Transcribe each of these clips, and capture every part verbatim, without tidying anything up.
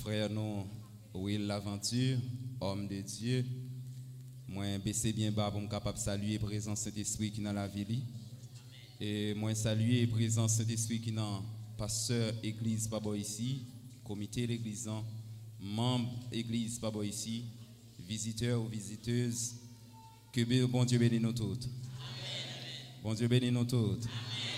frère nous, Will L'Aventure, homme de Dieu. Moi, baisser bien bas pour me capable de saluer la présence Saint-Esprit qui est dans la ville. Et moi, saluer la présence Saint-Esprit qui est dans pasteur église Papa ici, comité l'église, membre église Papa ici, visiteurs ou visiteuses. Que bon Dieu bénisse nous toutes. Bon Dieu bénisse nous toutes.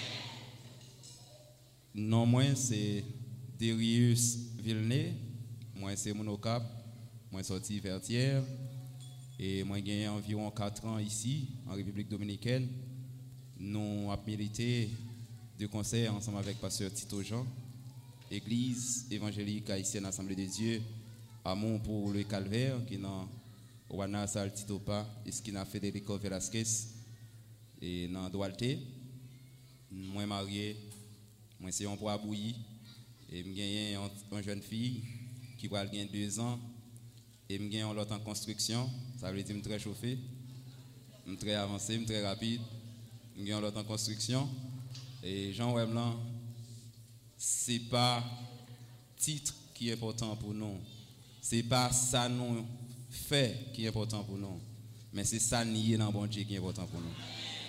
Non, moi, c'est Darius Villeneuve. Moi, c'est Monocap. Moi, sorti Vertière. Et moi, j'ai environ quatre ans ici, en République Dominicaine. Nous avons milité de concert ensemble avec Pasteur Tito Jean, Église évangélique haïtienne Assemblée de Dieu, Amour pour le Calvaire, qui est dans Wana Sal Titopa, et ce qui a Federico Velasquez, et dans Duarte. Moi, marié, moi, c'est un poids bouilli, et j'ai une jeune fille qui va gagner deux ans, et j'ai un autre en construction, ça veut dire que je suis très chauffé, je suis très avancé, je suis très rapide. J'ai un autre en construction. Et Jean Weblan, ce n'est pas le titre qui est important pour nous. Ce n'est pas ça nous fait qui est important pour nous. Mais c'est ça nier dans bon Dieu qui est important pour nous.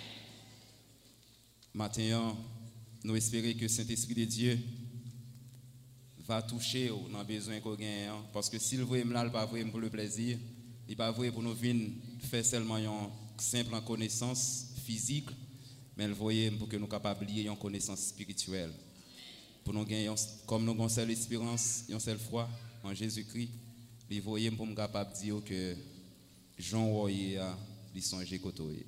Maintenant, nous espérons que le Saint-Esprit de Dieu va toucher dans le besoin qu'on a. Parce que s'il veut me là, il n'est pas vrai pour le plaisir. Il n'est pas vrai pour nous venir faire seulement une simple connaissance physique. Mais il voyait pour que nous capables de lier une connaissance spirituelle. Pour nous gagner, comme nous avons une seule espérance, une seule foi en Jésus-Christ, il voyait pour nous capables de dire que Jean voyait les songes côtoyer.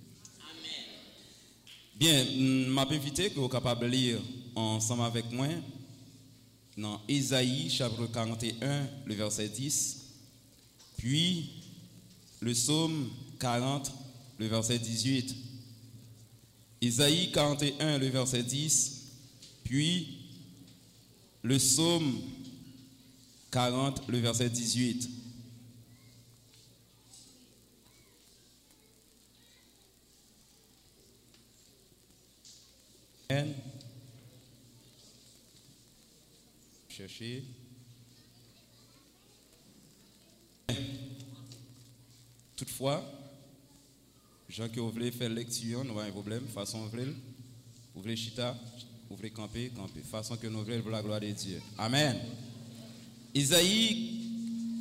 Bien, je m'invite que vous capable de lire ensemble avec moi dans Ésaïe chapitre quarante et un, le verset dix, puis le psaume quarante, le verset dix-huit. Ésaïe quarante et un, le verset dix, puis le psaume quarante, le verset dix-huit. Cherchez. Toutefois, gens qui voulaient faire lecture, nous avons un problème. Façon, vous voulez, vous voulez chita, vous voulez camper, camper. Façon que nous voulons pour la gloire de Dieu. Amen. Isaïe,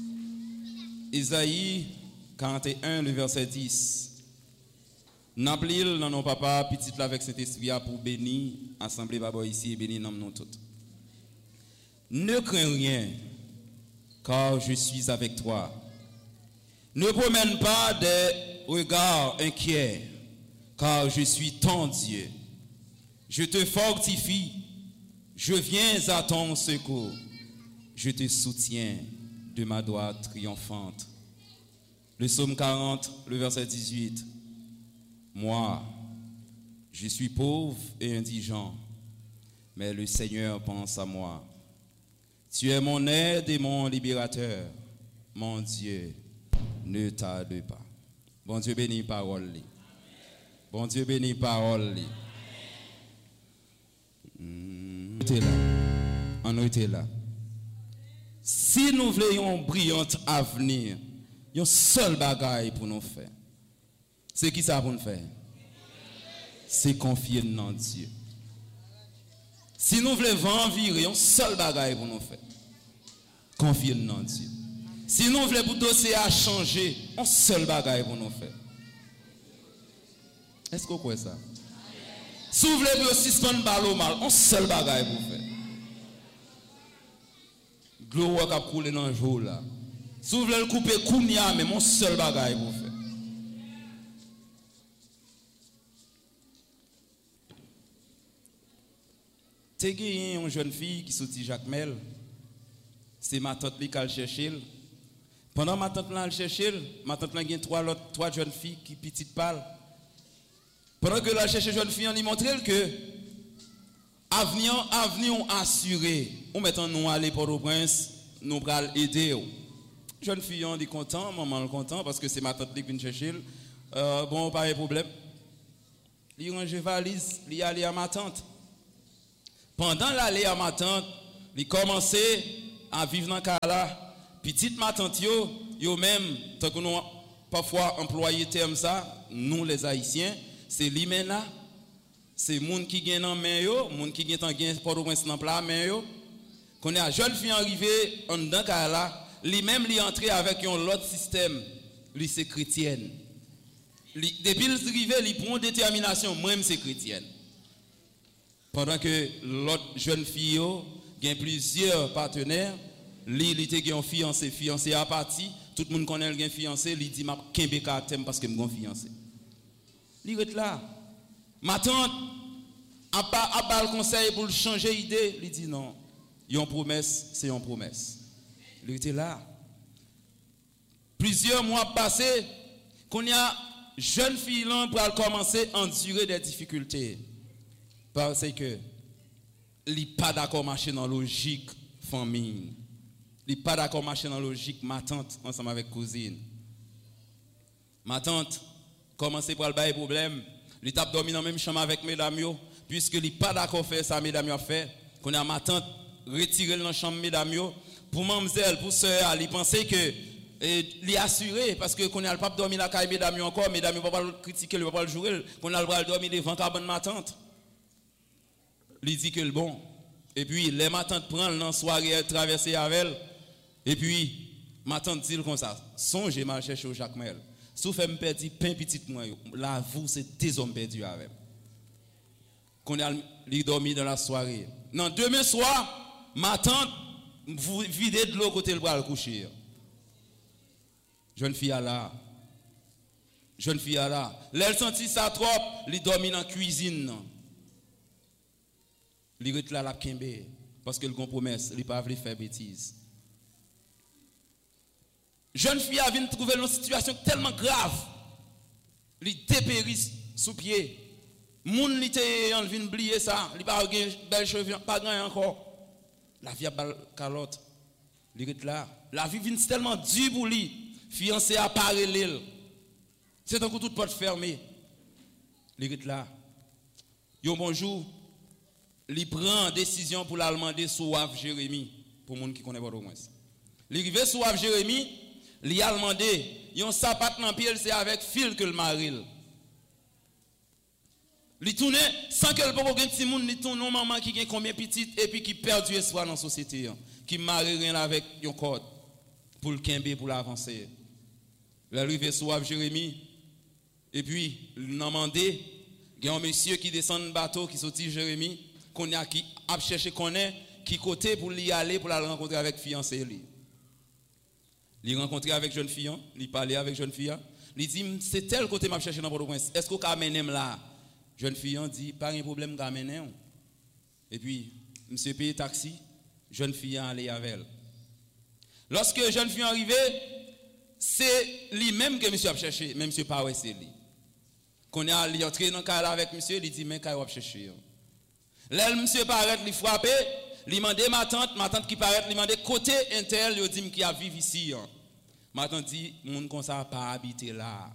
Isaïe quarante et un, le verset dix. N'appelez dans nos papas, petit là avec cet esprit pour bénir, assemblée baba ici et bénir nous nous toutes. Ne crains rien, car je suis avec toi. Ne promène pas des regards inquiets, car je suis ton Dieu. Je te fortifie, je viens à ton secours. Je te soutiens de ma droite triomphante. Le psaume quarante, le verset dix-huit. Moi, je suis pauvre et indigent, mais le Seigneur pense à moi. Tu es mon aide et mon libérateur. Mon Dieu, ne tarde pas. Bon Dieu bénit parole. Bon Dieu bénit parole. On était là. On était là. Si nous voulons un brillant avenir, il y a un seul bagaille pour nous faire. C'est qui ça pour nous faire? C'est confier dans Dieu. Si nous voulons envirer, il y a un seul bagaille pour nous faire. Confier dans Dieu. Si nous voulons pour dossier à changer, un seul bagaille pour nous faire. Est-ce que vous croyez ça? Si vous voulez pour suspendre balle mal, un seul bagaille pour faire. Gloire qui a coulé dans le jour là. Si vous voulez le couper kounia, mais mon seul bagaille pour faire. T'es gagné une jeune fille qui sortit Jacques Mel. C'est ma tante qui a cherché. Pendant ma tante là cherché, ma tante là a trois autres trois jeunes filles qui petites parlent. Pendant que la cherche jeune fille, on lui montre que avenir avenir assuré. On mettant nous aller Port-au-Prince, nous pral aider. Jeune fille on dit content, maman content parce que c'est ma tante qui vient chercher. Euh, bon pas de problème. Il range valise, il aller à ma tante. Pendant l'aller à ma tante, il commençait à vivre dans cas là, petite ma tante yo, yo même tant que nous parfois employer terme ça, nous les haïtiens, c'est limena, c'est monde qui gagne en main yo, monde qui gagne en gain Port-au-Prince dans plat main yo. Qu'on est à jeune fille arrivé en dedans cas là, lui même lui entré avec un autre système, lui c'est chrétienne. Li, depuis le arrivé, il prend détermination, moi-même c'est chrétienne. Pendant que l'autre jeune fille a plusieurs partenaires, lui il était un fiancé, fiancé à partie, tout le monde connaît un fiancé, il dit m'a kembe caractère parce que me fiancé. Il est là. Ma tante a pas a pas le conseil pour changer d'idée, il dit non. Une promesse, c'est une promesse. Il était là. Plusieurs mois passés, qu'on y a jeune fille là pour commencer à endurer des difficultés. Parce que il n'est pas d'accord marcher dans la logique famille. Il n'est pas d'accord marcher dans la logique ma tante ensemble avec cousine. Ma tante commençait par le bail problème. Il tape dormi dans la même chambre avec mesdames yo, puisque il n'est pas d'accord faire ça mesdames yo fait. Qu'on a ma tante retiré dans la chambre mesdames yo pour mademoiselle, pour sœur, il pensait que il est assuré parce que qu'on a le pas dormir la caille mesdames yo encore, mesdames yo pas critiquer, il pas le jouer, qu'on a le droit de dormir devant cabane ma tante. Il dit que le bon. Et puis, les ma tante prend dans soirée, elle traverse avec elle. Et puis, ma tante dit comme ça, songez mal chercher au Jacques Mel. Sauf elle me perdit pain petit moi. Là, vous, c'est des hommes perdus avec. Qu'on a dormi dans la soirée. Non, demain soir, ma tante, vous videz de l'eau côté le bras le coucher. Jeune fille à là. Jeune fille à là. Elle sentit ça trop, elle dormi dans la cuisine. Il est là la kembe parce que le promesse, il pas voulu faire bêtise. Jeune fille a vient trouver une situation tellement grave. Il dépérit sous pied. Moun li te en vinn oublier ça, il pas gen belle cheveux, pas grand encore. La vie a bal calotte. Il est là. La vie vient tellement dure pour lui. Fiancé à parallèle. C'est un coup toute porte fermée. Il est là. Yo bonjour. Il prend décision pour la demander Souave Jérémie, pour les gens qui connaissent pas au moins. Il arrive Souave Jérémie, il a demandé, yon sapat dans pied, c'est avec fil que le maril. Il tourne sans que le papa gagne petit monde, il tourne non maman qui gagne combien petite et puis qui perd du espoir dans la société, qui marie rien avec yon code pour le kembe pour l'avancer. Il arrive Souave Jérémie et puis il a demandé, il y a un monsieur qui descend de bateau qui sortit Jérémie. Qu'on a qui a cherché connaît qui côté pour y aller pour la rencontrer avec fiancé lui. Il rencontrer avec jeune fille, il parler avec jeune fille, il dit c'est tel côté m'a chercher dans Port-au-Prince. Est-ce qu'on peut amener là? Jeune fille dit pas un problème d'amener. Et puis monsieur paye taxi, jeune fille aller avec elle. Lorsque jeune fille arrivé, c'est lui-même que monsieur a cherché, même monsieur pas ouais c'est lui. Qu'on a li entrer dans cas avec monsieur, il dit mais qu'à va chercher. Là, monsieur paraît, il frappé, il demande ma tante, ma tante qui paraît, il demande côté intel, il dit qui a vivre ici. Ma tante dit, moun comme ça pas habiter là.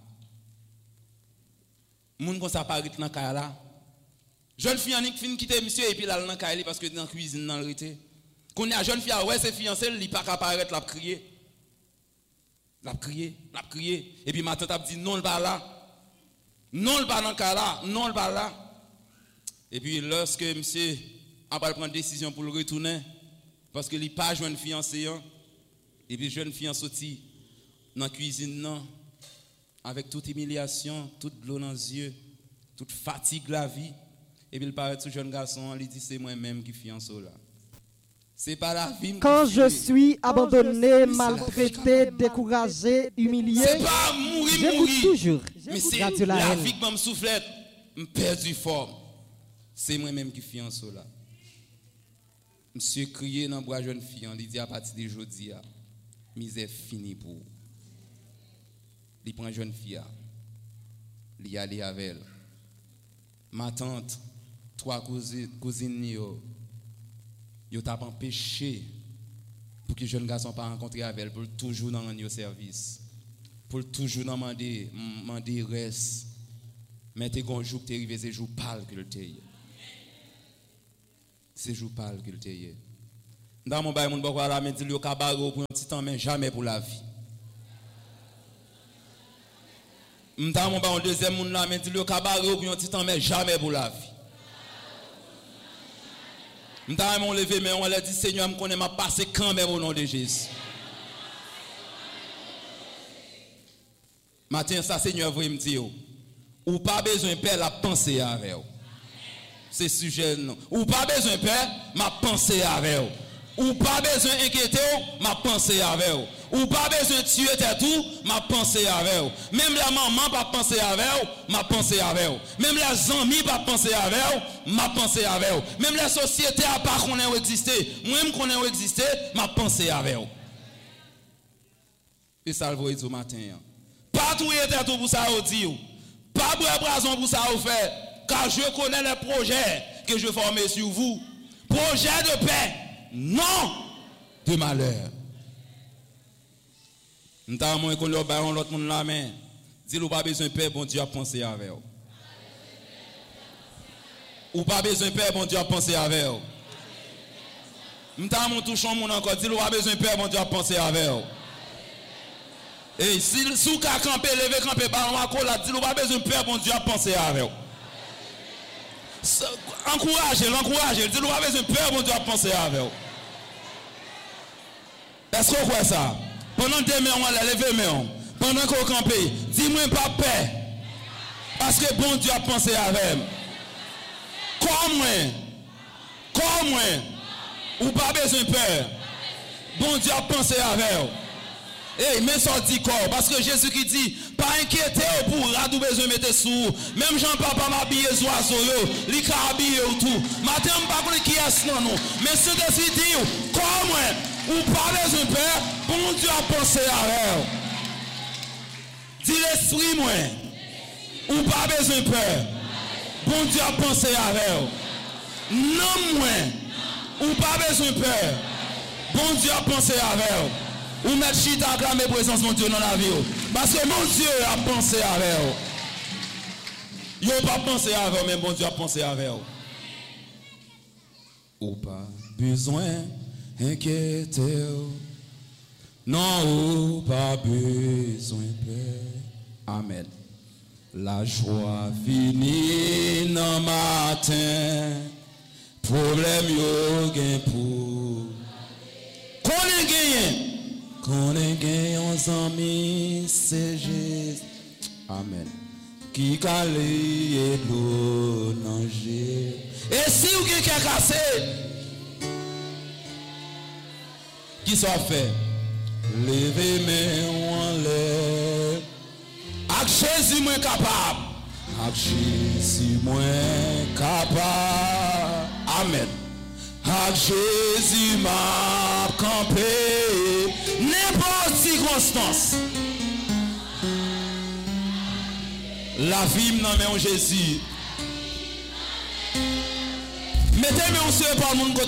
Moun comme ça pas habiter dans la là. Jeune fille qui fin quitter monsieur et puis là dans la caille parce que dans la cuisine dans le rete. Quand a jeune fille ouais c'est fiancé, il pas apparaître l'a crier. L'a crier, l'a crier et puis ma tante a dit non le pas là. Non le pas dans la là, non le pas là. Et puis lorsque monsieur a pas prendre décision pour le retourner parce que il pas jeune fiancé et puis jeune fille sorti dans la cuisine non avec toute humiliation, toute l'eau dans les yeux, toute fatigue la vie et puis il paraît tout jeune garçon, il dit c'est moi-même qui fiancé là. C'est pas la vie. Quand je suis abandonné, maltraité, découragé, humilié, c'est pas mourir j'écoute mourir. toujours. Mais c'est Radio la, la vie qui m'a soufflé, me perdu forme. C'est moi-même qui fiance là. Monsieur crié dans bras jeune fille, il dit à partir de aujourd'hui, misère fini pour. Il prend jeune fille, il y aller avec elle. Ma tante, trois cousines, cousines yo, yo t'a empêché pour que jeune garçon pas rencontrer avec elle, pour toujours dans le service, pour toujours demander, demander reste. Mais t'es un jour que t'es arrivé, c'est jour pâle que le t'es. C'est jour pâle que le t'es. Dans mon bail, mon bakwa la men dit yo kabaro pour un petit temps mais jamais pour la vie. Dans mon bail, un deuxième monde la men dit yo kabaro pour un petit temps mais jamais pour la vie. Dans mon levé mais on a dit Seigneur, me connais m'a passé quand même au nom de Jésus. Matin ça Seigneur vous me dire ou pas besoin père la penser avec vous. C'est sujet non. Ou pas besoin père m'a penser avec vous. Ou pas besoin inquiéter, m'a pensé avec vous. Ou pas besoin tuer tout, m'a pensé avec vous. Même la maman pas penser avec vous, m'a pensé avec vous. Même les amis pas penser avec vous, m'a pensé avec vous. Même la société a pas connaît exister, moi-même connais exister, m'a pensé avec vous. Et ça le voyez au matin. Pas tout tout pour ça au dire. Pas de raison pour ça au faire, car je connais les projets que je forme sur vous. Projet de paix. Non de malheur. Nous avons dit que nous avons l'autre monde la main. Si nous n'avons pas besoin de paix, bon Dieu a pensé avec vous. Ou pas besoin de paix, bon Dieu a pensé avec vous. Nous avons touché mon encore. Si nous n'avons pas besoin de paix, bon Dieu a pensé avec vous. Et si vous avez campé, levé, campé, baron à cola, si nous n'avons pas besoin de paix, bon Dieu a pensé avec vous. Encouragez, encouragez. Si nous n'avons pas besoin de paix, bon Dieu a pensé avec vous. Est-ce que vous voyez ça? Pendant deux mois, on a levé main. Pendant qu'on campe, dis-moi pas paix. Parce que bon Dieu a pensé avec moi. Comme moi. Comme moi. Ou pas besoin de peur. Bon Dieu a pensé avec vous. Et mais sorti corps. Parce que Jésus qui dit, pas inquiéter pour radou besoin de mettre sous. Même Jean-Papa m'a habillé sur oiseau. Il a habillé tout. Matin, je ne sais pas qui est non. Mais ce que je dis, comme moi. Ou pas besoin de peur, bon Dieu a pensé avec vous. Dis l'esprit moi. Ou pas besoin de peur, bon Dieu a pensé avec vous. Non moi. Ou pas besoin de peur, bon Dieu a pensé avec vous. Ou mettre chita acclamer présence de mon Dieu dans la vie. Parce que mon Dieu a pensé avec vous. Il n'a pas pensé avec vous, mais bon Dieu a pensé avec vous. Ou pas besoin inquiétez, non, ou pas besoin de paix. Amen. La joie finit dans matin, problème yo gain pour. Qu'on est gagné, qu'on est gagné en amis, c'est Jésus. Amen. Qui calé et l'eau nager. Et si vous avez cassé, qui soit fait? Levez mes en l'air. Avec Jésus moins capable. Avec Jésus moins capable. Amen. Avec Jésus m'a campé. N'importe circonstance. La vie n'a pas en Jésus. Mettez-moi en par mon côté.